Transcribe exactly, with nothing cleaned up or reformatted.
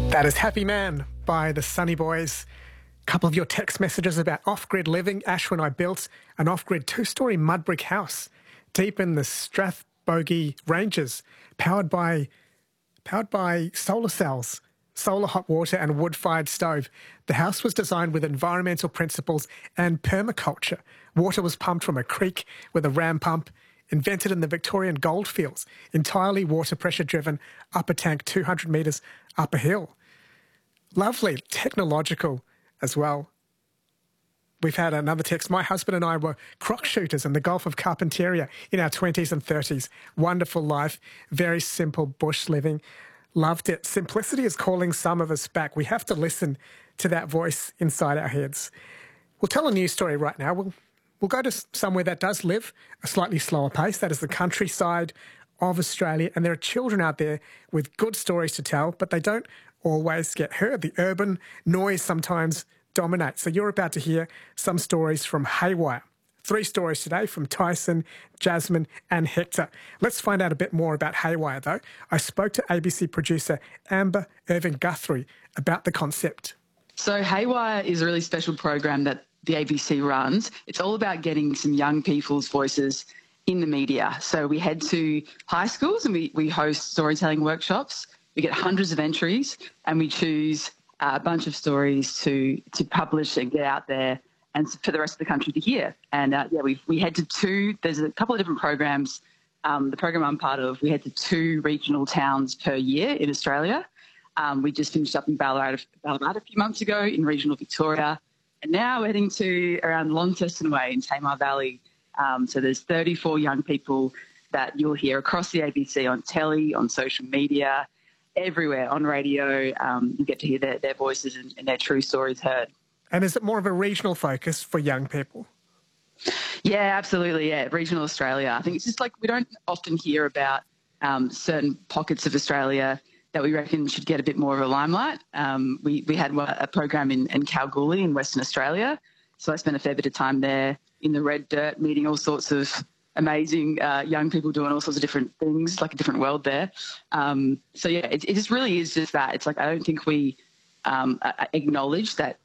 That is Happy Man by the Sunny Boys. A couple of your text messages about off-grid living. Ash, when I built an off-grid two-storey mud brick house deep in the Strathbogie Ranges, powered by powered by solar cells, solar hot water and wood-fired stove. The house was designed with environmental principles and permaculture. Water was pumped from a creek with a ram pump, invented in the Victorian goldfields, entirely water pressure driven, upper tank two hundred metres up a hill. Lovely, technological as well. We've had another text. My husband and I were croc shooters in the Gulf of Carpentaria in our twenties and thirties. Wonderful life, very simple bush living. Loved it. Simplicity is calling some of us back. We have to listen to that voice inside our heads. We'll tell a news story right now. We'll, we'll go to somewhere that does live a slightly slower pace. That is the countryside of Australia. And there are children out there with good stories to tell, but they don't always get heard. The urban noise sometimes dominates. So you're about to hear some stories from Haywire. Three stories today from Tyson, Jasmine and Hector. Let's find out a bit more about Haywire, though. I spoke to A B C producer Amber Irving-Guthrie about the concept. So Haywire is a really special program that the A B C runs. It's all about getting some young people's voices in the media. So we head to high schools and we, we host storytelling workshops. We get hundreds of entries and we choose a bunch of stories to to publish and get out there and for the rest of the country to hear. And, uh, yeah, we we head to two – there's a couple of different programs. Um, the program I'm part of, we head to two regional towns per year in Australia. Um, we just finished up in Ballarat, Ballarat a few months ago in regional Victoria. And now we're heading to around Launceston Way in Tamar Valley. Um, so there's thirty-four young people that you'll hear across the A B C on telly, on social media, everywhere, on radio. Um, you get to hear their, their voices and, and their true stories heard. And is it more of a regional focus for young people? Yeah, absolutely, yeah, regional Australia. I think it's just like we don't often hear about um, certain pockets of Australia that we reckon should get a bit more of a limelight. Um, we, we had a program in, in Kalgoorlie in Western Australia, so I spent a fair bit of time there in the red dirt meeting all sorts of amazing uh, young people doing all sorts of different things, like a different world there. Um, so, yeah, it, it just really is just that. It's like I don't think we um, acknowledge that